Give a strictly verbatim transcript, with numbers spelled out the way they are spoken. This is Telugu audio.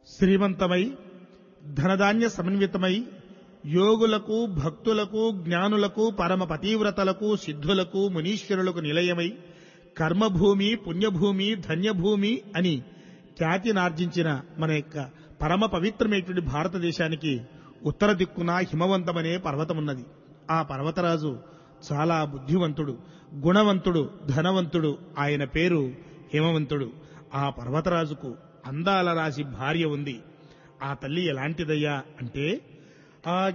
శ్రీమంతమై ధనధాన్య సమన్వితమై యోగులకు భక్తులకు జ్ఞానులకు పరమ పతివ్రతలకు సిద్ధులకు మునీశ్వరులకు నిలయమై కర్మభూమి పుణ్యభూమి ధన్యభూమి అని ఖ్యాతినార్జించిన మన యొక్క పరమ పవిత్రమైనటువంటి భారతదేశానికి ఉత్తర దిక్కున హిమవంతమనే పర్వతమున్నది. ఆ పర్వతరాజు చాలా బుద్ధివంతుడు, గుణవంతుడు, ధనవంతుడు. ఆయన పేరు హిమవంతుడు. ఆ పర్వతరాజుకు అందాల రాశి భార్య ఉంది. ఆ తల్లి ఎలాంటిదయ్యా అంటే ఆ